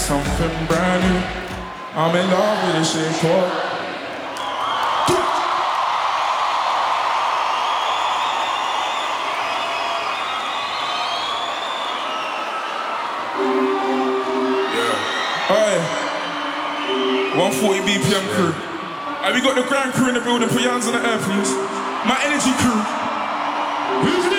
something brand new. I'm in love with this shit called. Alright, 140 BPM crew. Have we got the grand crew in the building? Put your hands on the air, please. My energy crew.